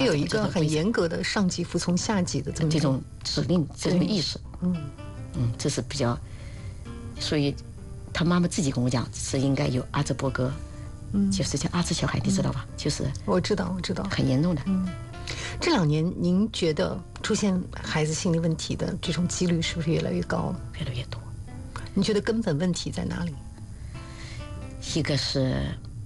有一个很严格的上级服从下级的这种指令，这种意识。这是比较，所以他妈妈自己跟我讲，是应该有阿兹伯格，就是叫阿兹小孩，你知道吧？就是我知道， 很严重的。 这2年您觉得出现孩子心理问题的这种几率是不是越来越高了？ 越来越多。 你觉得根本问题在哪里？ 一个是，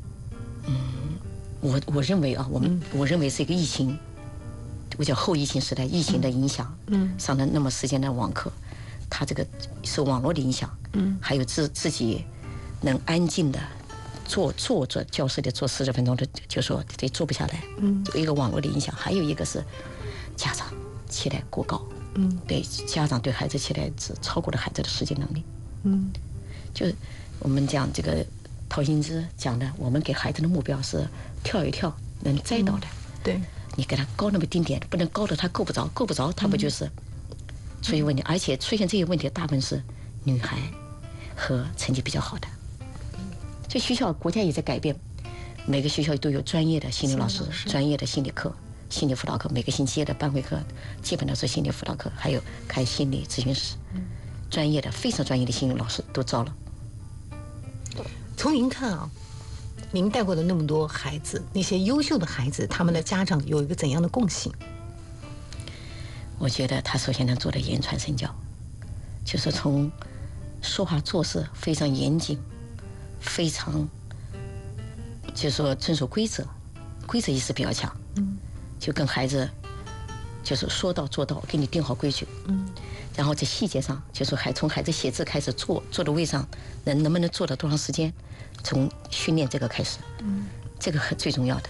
我认为啊，我认为是一个疫情，我叫后疫情时代，疫情的影响，上了那么时间的网课，他这个是网络的影响，还有自己能安静的坐教室里坐40分钟的，就说这坐不下来，有一个网络的影响，还有一个是家长期待过高，对家长对孩子期待值超过了孩子的实际能力，就我们讲这个陶行知讲的，我们给孩子的目标是跳一跳能栽倒的， 对， 你给他高那么一丁点，不能高的他够不着，他不就是出现问题？而且出现这些问题，大部分是女孩和成绩比较好的。这学校国家也在改变，每个学校都有专业的心理老师、专业的心理课、心理辅导课，每个星期的班会课基本都是心理辅导课，还有开心理咨询室，专业的非常专业的心理老师都招了。 从您看啊，您带过的那么多孩子，那些优秀的孩子，他们的家长有一个怎样的共性？ 我觉得他首先能做的言传身教，就是从说话做事非常严谨，非常就是说遵守规则意识比较强，就跟孩子就是说到做到，给你定好规矩，然后在细节上，就是从孩子写字开始坐的位上能不能坐到多长时间，从训练这个开始，这个最重要的，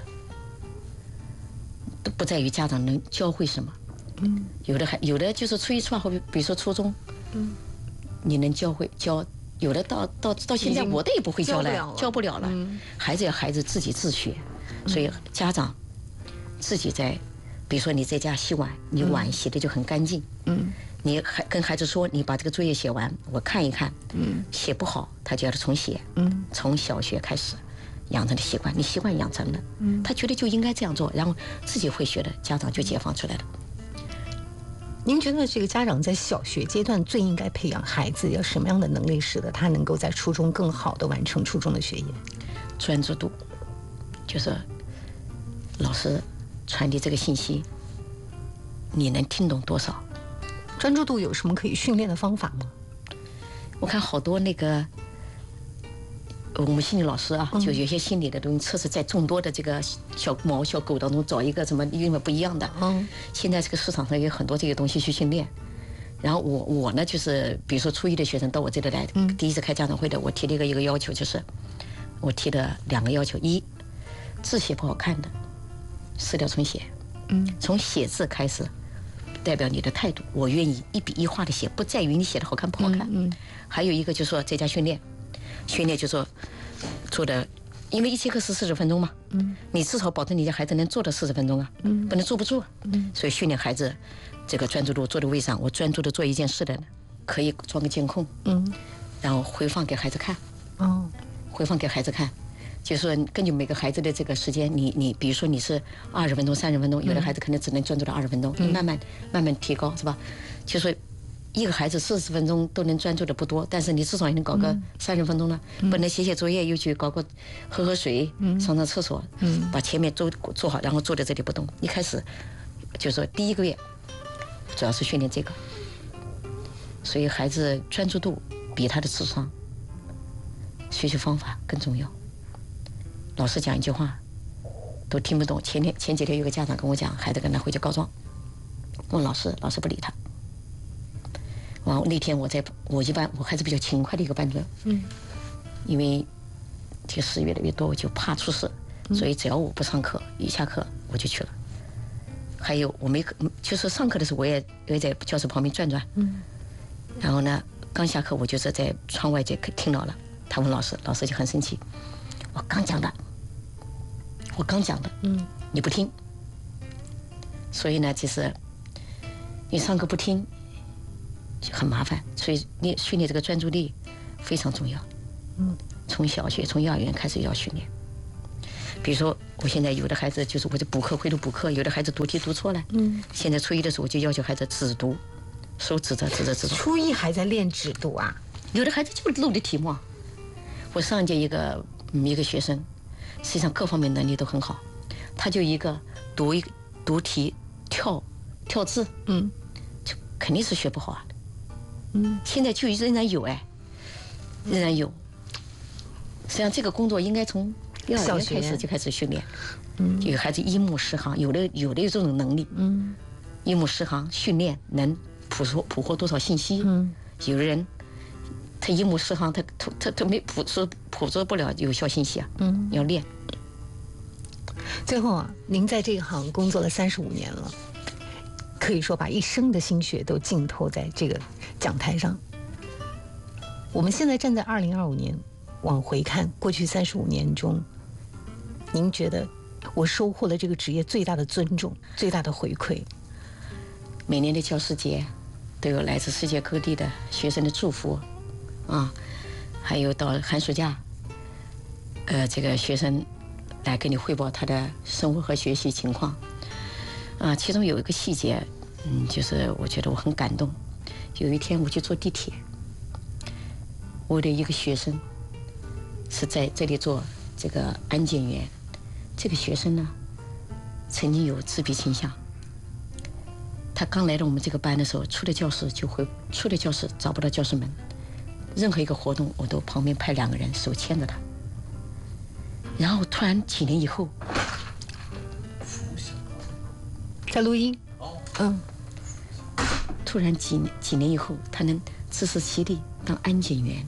都不在于家长能教会什么，有的就是初一初二后，比如说初中，你能教，有的到现在我的也不会教了，教不了了，孩子要孩子自己自学，所以家长自己在，比如说你在家洗碗，你碗洗的就很干净，你还跟孩子说，你把这个作业写完，我看一看，写不好，他就要重写，从小学开始养成的习惯，你习惯养成了，他觉得就应该这样做，然后自己会学的，家长就解放出来了。 您觉得这个家长在小学阶段最应该培养孩子要什么样的能力，使得他能够在初中更好的完成初中的学业？ 专注度，就是老师传递这个信息，你能听懂多少？ 专注度有什么可以训练的方法吗？ 我看好多那个我们心理老师啊，就有些心理的东西测试，在众多的这个小猫小狗当中找一个什么因为不一样的。现在这个市场上有很多这些东西去训练。然后我呢，就是比如说初一的学生到我这里来，第一次开家长会的，我提了一个要求，就是我提了2个要求：一，字写不好看的，撕掉重写。从写字开始。代表你的态度，我愿意一笔一画的写，不在于你写的好看不好看。还有一个就是说在家训练就说做的，因为1节课是40分钟嘛，你至少保证你家孩子能做到40分钟啊，不能坐不住，所以训练孩子这个专注度，坐在位上，我专注的做一件事的，可以装个监控，然后回放给孩子看，回放给孩子看。就是说，根据每个孩子的这个时间，你比如说你是20分钟、30分钟，有的孩子可能只能专注到20分钟，你慢慢提高，是吧？就说一个孩子40分钟都能专注的不多，但是你至少也能搞个30分钟了，不能写作业又去搞个喝水、上厕所，把前面都做好，然后坐在这里不动。一开始就是说第1个月主要是训练这个，所以孩子专注度比他的智商、学习方法更重要。老师讲一句话都听不懂，前几天有个家长跟我讲，孩子跟他回去告状，问老师，老师不理他。完那天我一般我还是比较勤快的一个班主任，因为这个事越来越多，我就怕出事，所以只要我不上课，一下课我就去了。还有我就是上课的时候我也在教室旁边转转，然后呢刚下课我就是在窗外就听到了，他问老师，老师就很生气，我刚讲的，你不听，所以呢，其实你上课不听就很麻烦，所以你训练这个专注力非常重要。从小学从幼儿园开始要训练。 比如说我现在有的孩子就是我就补课回头补课，有的孩子读题读错了，现在初一的时候我就要求孩子纸读，手指着。 初一还在练纸读啊？ 有的孩子就漏的题目。我上一届一个学生，实际上各方面能力都很好，他就一个读题跳字，就肯定是学不好啊。现在就仍然有仍然有。实际上这个工作应该从幼儿园开始就开始训练，有孩子一目十行，有的有这种能力，一目十行训练能捕获多少信息，有的人他一目十行，他没捕捉不了有效信息啊，要练。 最后啊，您在这一行工作了35年了，可以说把一生的心血都浸透在这个讲台上。我们现在站在2025年往回看，过去35年中，您觉得我收获了这个职业最大的尊重、最大的回馈？ 每年的教师节都有来自世界各地的学生的祝福啊，还有到寒暑假，这个学生来给你汇报他的生活和学习情况啊。其中有一个细节，就是我觉得我很感动。有一天我去坐地铁，我的一个学生是在这里做这个安检员。这个学生呢，曾经有自闭倾向。他刚来到我们这个班的时候，出了教室找不到教室门，任何一个活动我都旁边派2个人手牵着他。然后突然几年以后， 在录音， 突然几年以后，他能自食其力当安检员。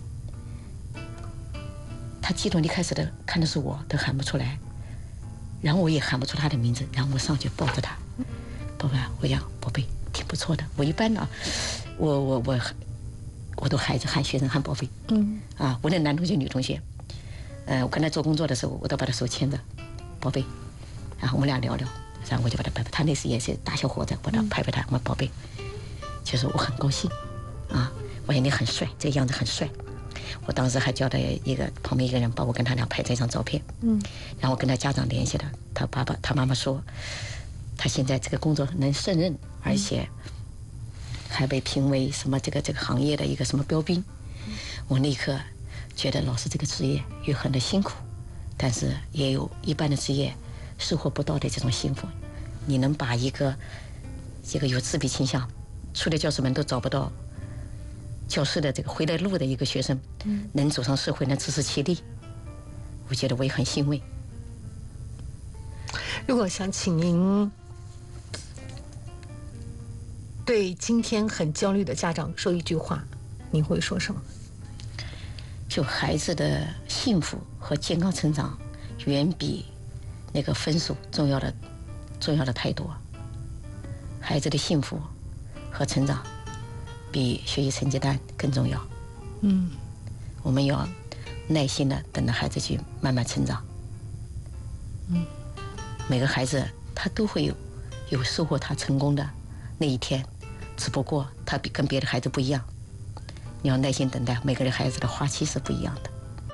他激动，一开始的看的是我，都喊不出来，然后我也喊不出他的名字，然后我上去抱着他，宝贝，我讲宝贝，挺不错的。我一般呢，我都喊学生喊宝贝，无论男同学女同学，我跟他做工作的时候，我都把他手牵着，宝贝，然后我们俩聊聊，然后我就把他拍拍，他那时也是大小伙子，我拍拍他，我说宝贝，其实我很高兴，我说你很帅，这个样子很帅。我当时还叫他旁边一个人帮我跟他俩拍这张照片，然后跟他家长联系了，他妈妈说，他现在这个工作能胜任，而且还被评为什么这个行业的一个什么标兵。我那一刻觉得老师这个职业有很多辛苦，但是也有一般的职业收获不到的这种幸福。你能把一个有自闭倾向，出了教室门都找不到教室的这个回来路的一个学生，能走上社会，能自食其力，我觉得我也很欣慰。 如果想请您对今天很焦虑的家长说一句话，您会说什么？ 就孩子的幸福和健康成长，远比那个分数重要的太多。孩子的幸福和成长比学习成绩单更重要。我们要耐心的等着孩子去慢慢成长。每个孩子他都会有收获他成功的那一天，只不过他跟别的孩子不一样。你要耐心等待，每个人孩子的花期是不一样的。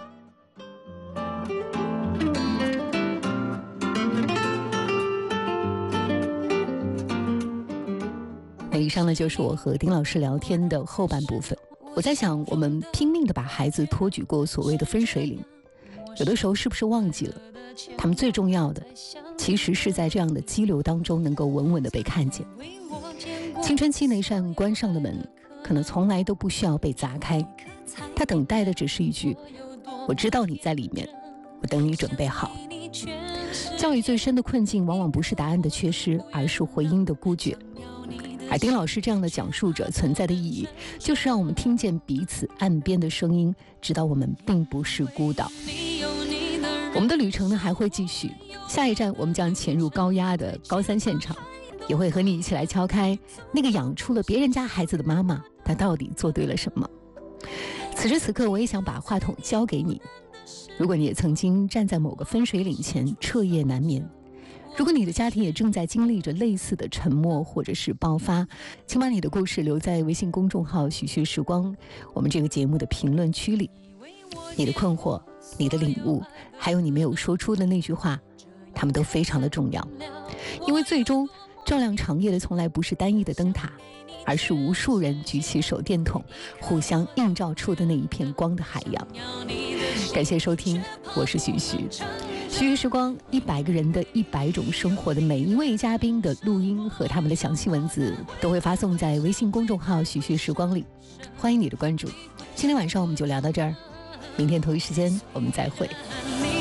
以上呢就是我和丁老师聊天的后半部分。我在想，我们拼命地把孩子托举过所谓的分水岭，有的时候是不是忘记了，他们最重要的其实是在这样的激流当中能够稳稳地被看见。青春期那扇关上的门，可能从来都不需要被砸开，他等待的只是一句我知道你在里面，我等你准备好。教育最深的困境往往不是答案的缺失，而是回音的孤绝。而丁老师这样的讲述者存在的意义，就是让我们听见彼此岸边的声音，知道我们并不是孤岛。我们的旅程呢还会继续，下一站我们将潜入高压的高三现场，也会和你一起来敲开那个养出了别人家孩子的妈妈，她到底做对了什么。此时此刻，我也想把话筒交给你。如果你也曾经站在某个分水岭前彻夜难眠，如果你的家庭也正在经历着类似的沉默或者是爆发，请把你的故事留在微信公众号许许时光我们这个节目的评论区里。你的困惑你的领悟，还有你没有说出的那句话，它们都非常的重要。因为最终照亮长夜的从来不是单一的灯塔，而是无数人举起手电筒互相映照出的那一片光的海洋。感谢收听，我是徐徐。徐徐时光100个人的100种生活的每一位嘉宾的录音和他们的详细文字都会发送在微信公众号徐徐时光里，欢迎你的关注。今天晚上我们就聊到这儿，明天同一时间我们再会。